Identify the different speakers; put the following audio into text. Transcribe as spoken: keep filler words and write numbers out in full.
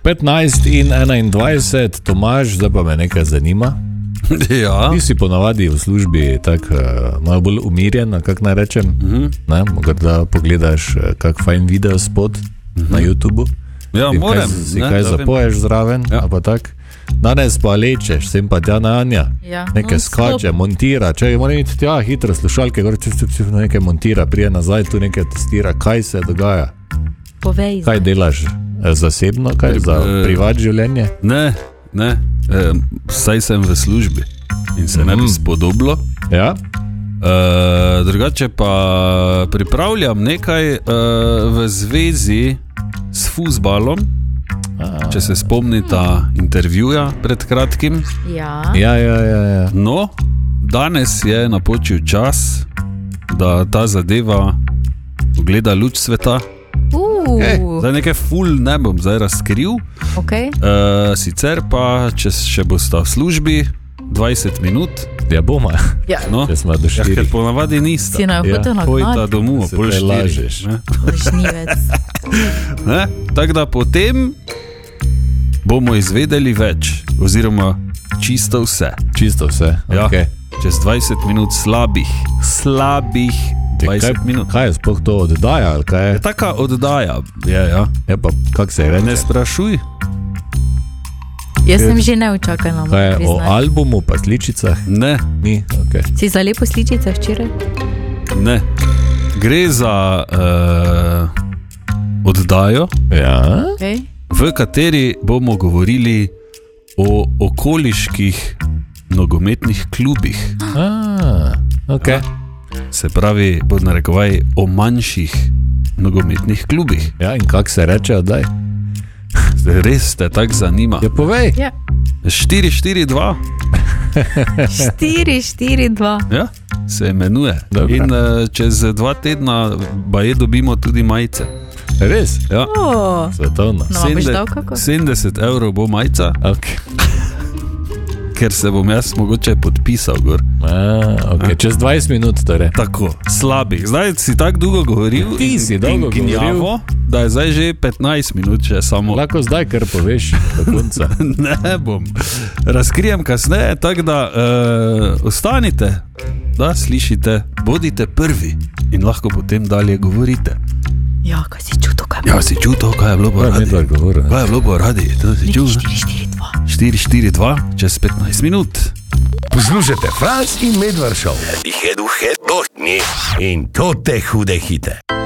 Speaker 1: petnajst in enaindvajset, Tomaž, zdaj pa me nekaj zanima.
Speaker 2: Ja.
Speaker 1: Ti si ponavadi v službi tak uh, malo bolj umirjen, kak naj rečem. Uh-huh. Ne, morda pogledaš kak fajn video spot uh-huh. na YouTubu.
Speaker 2: Ja,
Speaker 1: in
Speaker 2: moram.
Speaker 1: Kaj, si
Speaker 2: ne,
Speaker 1: kaj zapoješ zraven,
Speaker 2: ja.
Speaker 1: pa tak. Danes pa lečeš, sem pa tja na Anja.
Speaker 3: Ja.
Speaker 1: Nekaj skače, montira. Če moram iti tja, hitro slušalke, gor, če se nekaj montira, prije nazaj, tu nekaj testira. Kaj se dogaja?
Speaker 3: Povej.
Speaker 1: Kaj delaš? Zasebno, kaj za privat življenje?
Speaker 2: Ne, ne, e, saj sem v službi in se mm. ne bi spodobilo.
Speaker 1: Ja?
Speaker 2: E, drugače pa pripravljam nekaj e, v zvezi s fuzbalom, A. če se spomnita intervjuja pred kratkim.
Speaker 3: Ja.
Speaker 1: Ja, ja, ja, ja.
Speaker 2: No, danes je napočil čas, da ta zadeva ugleda luč sveta.
Speaker 3: Okay.
Speaker 2: Zdaj nekaj ful ne bom zdaj razkril.
Speaker 3: Okay.
Speaker 2: Uh, sicer pa, če še bosta v službi dvajset minut.
Speaker 1: Ja, boma.
Speaker 3: Ja.
Speaker 2: No,
Speaker 1: če smo do štiri.
Speaker 2: Ja, ker ponavadi nista.
Speaker 3: Si na hotel
Speaker 2: ja.
Speaker 3: na
Speaker 2: Pojta domov, pol štiri.
Speaker 1: Lažeš.
Speaker 2: Tako da potem bomo izvedeli več, oziroma čisto vse.
Speaker 1: Čisto vse,
Speaker 2: ja.
Speaker 1: Okay.
Speaker 2: Čez dvajset minut slabih, slabih dvajset
Speaker 1: kaj,
Speaker 2: minut.
Speaker 1: Kaj je sploh to oddaja, ali kaj je?
Speaker 2: Je taka oddaja, je, ja.
Speaker 1: Ja, pa kak se je reče?
Speaker 2: Ne sprašuj.
Speaker 3: Jaz sem že neučakana.
Speaker 1: Kaj je o albumu pa sličicah?
Speaker 2: Ne.
Speaker 1: Ni, ok.
Speaker 3: Si za lepo sličice včeraj?
Speaker 2: Ne. Gre za uh, oddajo,
Speaker 1: ja?
Speaker 3: Okay.
Speaker 2: v kateri bomo govorili o okoliških nogometnih klubih.
Speaker 1: A, ok.
Speaker 2: Ja. Se pravi, pod narekovaj, o manjših nogometnih klubih.
Speaker 1: Ja, in kak se reče oddaj?
Speaker 2: Res te tak zanima.
Speaker 1: Ja, povej.
Speaker 3: Ja.
Speaker 2: štiri štiri dva.
Speaker 3: štiri štiri dva.
Speaker 2: Ja, se imenuje.
Speaker 1: Dobro.
Speaker 2: In uh, čez dva tedna baje dobimo tudi majice.
Speaker 1: Res?
Speaker 2: Ja.
Speaker 3: Oh.
Speaker 1: Svetovno.
Speaker 3: No, boš dal kako?
Speaker 2: sedemdeset evrov bo majica.
Speaker 1: Ok.
Speaker 2: Ker se bom jaz mogoče podpisal gor.
Speaker 1: A, ok, čez dvajset minut torej.
Speaker 2: Tako, slabih. Zdaj si tako dolgo govoril.
Speaker 1: Ti si dolgo
Speaker 2: ginjavo, da je zdaj že petnajst minut, če samo.
Speaker 1: Lahko zdaj kar poveš do konca.
Speaker 2: Ne bom. Razkrijem kasneje, tako da uh, ostanite, da slišite, bodite prvi in lahko potem dalje govorite.
Speaker 3: Ja, kaj si čutil, kaj
Speaker 2: Ja, si čutil, kaj je bilo po radi? Kaj je bilo po radi? To si čutil?
Speaker 3: štiri štiri dva.
Speaker 2: štiri štiri dva, čez petnajst minut.
Speaker 4: Poslušajte Franc in Medvard Show. Duhe, duhe, dohtni in to te hude hite.